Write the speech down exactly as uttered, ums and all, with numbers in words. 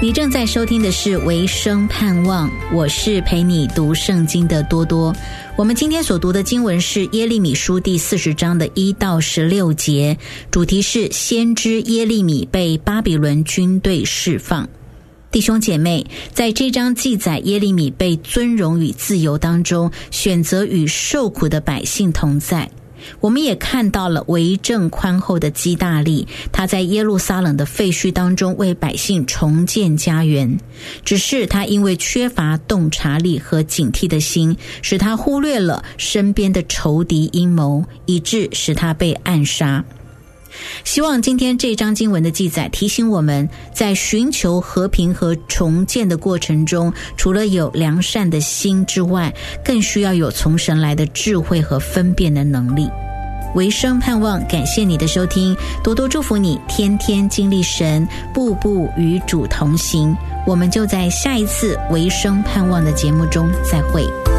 你正在收听的是维生盼望，我是陪你读圣经的多多。我们今天所读的经文是耶利米书第四十章的一到十六节，主题是先知耶利米被巴比伦军队释放。弟兄姐妹，在这章记载耶利米被尊荣与自由当中，选择与受苦的百姓同在。我们也看到了为政宽厚的基大利，他在耶路撒冷的废墟当中为百姓重建家园，只是他因为缺乏洞察力和警惕的心，使他忽略了身边的仇敌阴谋，以致使他被暗杀。希望今天这章经文的记载提醒我们，在寻求和平和重建的过程中，除了有良善的心之外，更需要有从神来的智慧和分辨的能力。维生盼望，感谢你的收听，多多祝福你天天经历神，步步与主同行。我们就在下一次维生盼望的节目中再会。